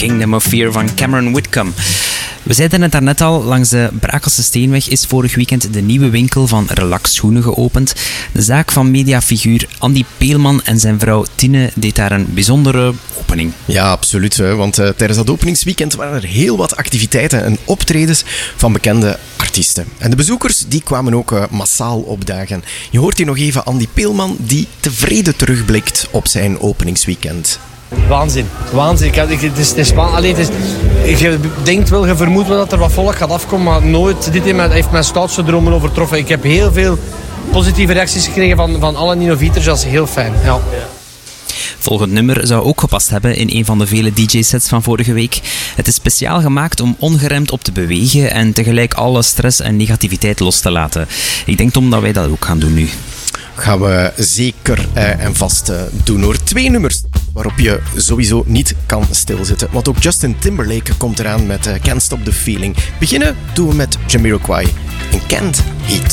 Kingdom of Fear van Cameron Whitcomb. We zeiden het daarnet al, langs de Brakelse Steenweg is vorig weekend de nieuwe winkel van Relax Schoenen geopend. De zaak van mediafiguur Andy Peelman en zijn vrouw Tine deed daar een bijzondere opening. Ja, absoluut. Want tijdens dat openingsweekend waren er heel wat activiteiten en optredens van bekende artiesten. En de bezoekers die kwamen ook massaal opdagen. Je hoort hier nog even Andy Peelman die tevreden terugblikt op zijn openingsweekend. Waanzin. Het is je denkt wel, je vermoedt wel dat er wat volk gaat afkomen, maar nooit. Dit heeft mijn stoutste dromen overtroffen. Ik heb heel veel positieve reacties gekregen van alle Ninovieters. Dat is heel fijn. Ja. Volgend nummer zou ook gepast hebben in een van de vele DJ-sets van vorige week. Het is speciaal gemaakt om ongeremd op te bewegen en tegelijk alle stress en negativiteit los te laten. Ik denk, Tom, dat wij dat ook gaan doen nu. Gaan we zeker en vast doen hoor. 2 nummers waarop je sowieso niet kan stilzitten. Want ook Justin Timberlake komt eraan met Can't Stop the Feeling. Beginnen doen we met Jamiroquai en Can't Heat.